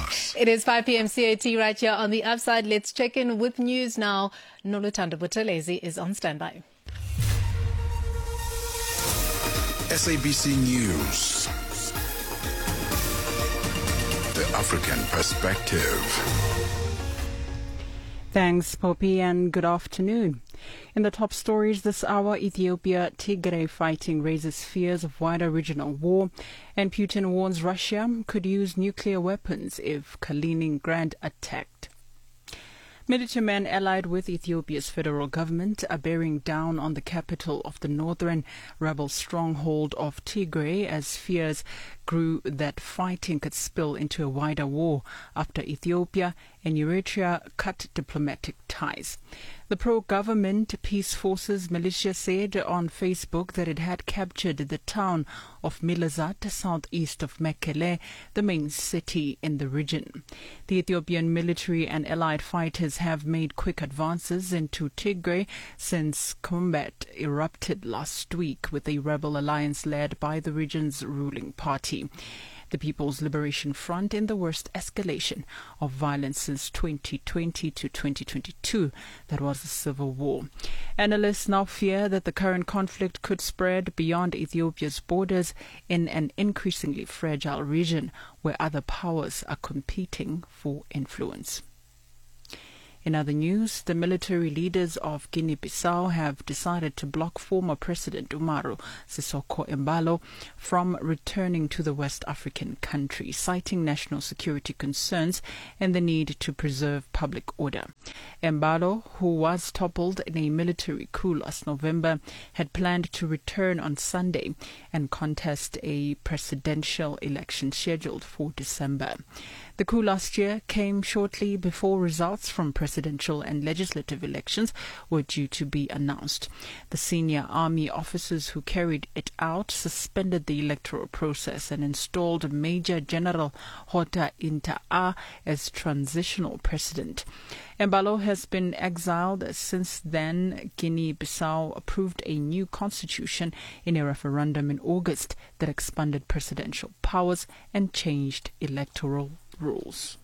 us. It is 5 p.m. CAT right here on The Upside. Let's check in with news now. Noluthando Buthelezi is on standby. SABC News. The African Perspective. Thanks, Poppy, and good afternoon. In the top stories this hour, Ethiopia-Tigray fighting raises fears of wider regional war, and Putin warns Russia could use nuclear weapons if Kaliningrad attacked. Military men allied with Ethiopia's federal government are bearing down on the capital of the northern rebel stronghold of Tigray as fears grew that fighting could spill into a wider war after Ethiopia and Eritrea cut diplomatic ties. The pro-government peace forces militia said on Facebook that it had captured the town of Milazat, southeast of Mekele, the main city in the region. The Ethiopian military and allied fighters have made quick advances into Tigray since combat erupted last week with a rebel alliance led by the region's ruling party. The People's Liberation Front in the worst escalation of violence since 2020 to 2022, that was the civil war. Analysts now fear that the current conflict could spread beyond Ethiopia's borders in an increasingly fragile region where other powers are competing for influence. In other news, the military leaders of Guinea-Bissau have decided to block former President Umaru Sissoco Embalo from returning to the West African country, citing national security concerns and the need to preserve public order. Embalo, who was toppled in a military coup last November, had planned to return on Sunday and contest a presidential election scheduled for December. The coup last year came shortly before results from presidential and legislative elections were due to be announced. The senior army officers who carried it out suspended the electoral process and installed Major General Hota Intaa as transitional president. Embalo has been exiled since then. Guinea-Bissau approved a new constitution in a referendum in August that expanded presidential powers and changed electoral rules.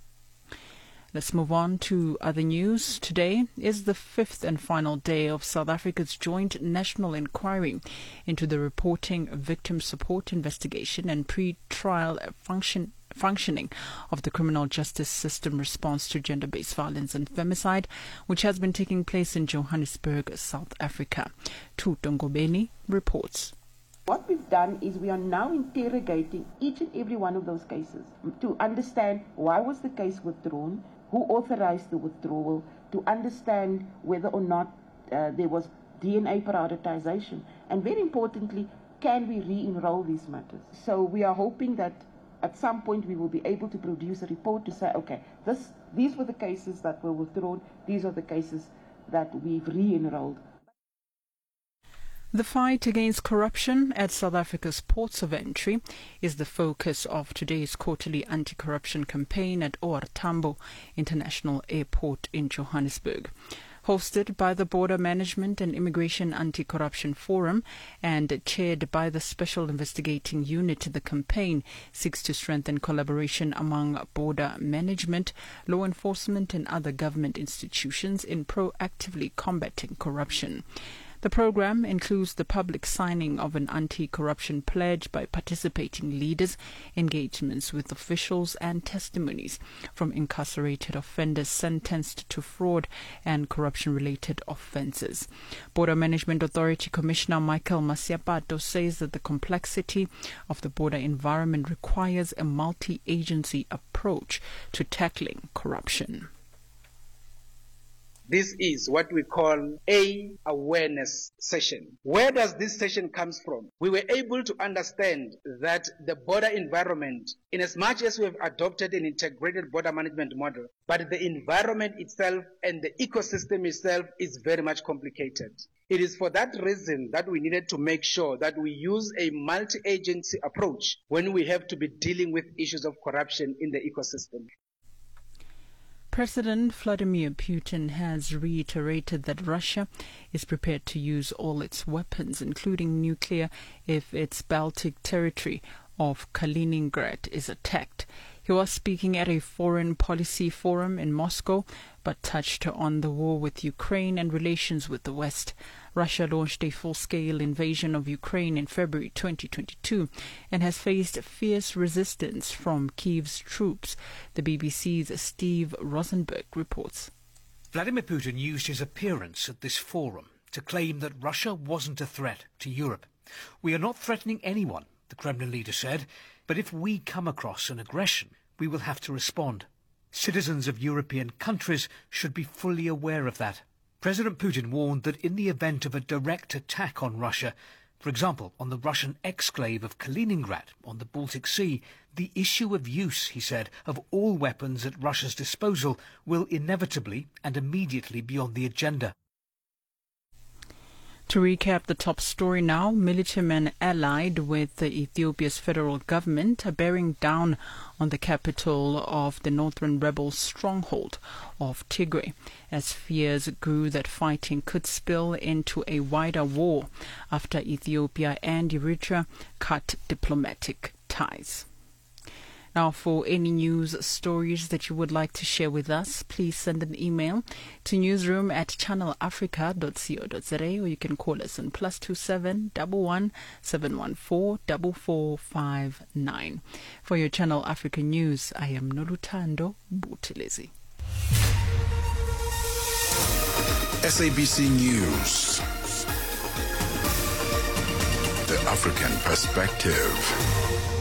Let's move on to other news. Today is the fifth and final day of South Africa's joint national inquiry into the reporting victim support investigation and pre-trial functioning of the criminal justice system response to gender-based violence and femicide, which has been taking place in Johannesburg, South Africa. Thuto Ngobeni reports. What we've done is we are now interrogating each and every one of those cases to understand why was the case withdrawn, who authorized the withdrawal, to understand whether or not there was DNA prioritization, and very importantly, can we re-enroll these matters? So we are hoping that at some point we will be able to produce a report to say, okay, these were the cases that were withdrawn, these are the cases that we've re-enrolled. The fight against corruption at South Africa's ports of entry is the focus of today's quarterly anti-corruption campaign at OR Tambo International Airport in Johannesburg. Hosted by the Border Management and Immigration Anti-Corruption Forum and chaired by the Special Investigating Unit, the campaign seeks to strengthen collaboration among border management, law enforcement and other government institutions in proactively combating corruption. The program includes the public signing of an anti-corruption pledge by participating leaders, engagements with officials and testimonies from incarcerated offenders sentenced to fraud and corruption-related offences. Border Management Authority Commissioner Michael Masiapato says that the complexity of the border environment requires a multi-agency approach to tackling corruption. This is what we call a awareness session. Where does this session comes from? We were able to understand that the border environment, in as much as we have adopted an integrated border management model, but the environment itself and the ecosystem itself is very much complicated. It is for that reason that we needed to make sure that we use a multi-agency approach when we have to be dealing with issues of corruption in the ecosystem. President Vladimir Putin has reiterated that Russia is prepared to use all its weapons, including nuclear, if its Baltic territory of Kaliningrad is attacked. He was speaking at a foreign policy forum in Moscow, but touched on the war with Ukraine and relations with the West. Russia launched a full-scale invasion of Ukraine in February 2022 and has faced fierce resistance from Kyiv's troops. The BBC's Steve Rosenberg reports. Vladimir Putin used his appearance at this forum to claim that Russia wasn't a threat to Europe. "We are not threatening anyone," the Kremlin leader said, "but if we come across an aggression, we will have to respond. Citizens of European countries should be fully aware of that." President Putin warned that in the event of a direct attack on Russia, for example on the Russian exclave of Kaliningrad on the Baltic Sea, the issue of use, he said, of all weapons at Russia's disposal will inevitably and immediately be on the agenda. To recap the top story now, militiamen allied with Ethiopia's federal government are bearing down on the capital of the northern rebel stronghold of Tigray, as fears grew that fighting could spill into a wider war after Ethiopia and Eritrea cut diplomatic ties. Now, for any news stories that you would like to share with us, please send an email to newsroom@channelafrica.co.za, or you can call us on +27 11 714 4459. For your Channel Africa news, I am Noluthando Buthelezi. SABC News. The African Perspective.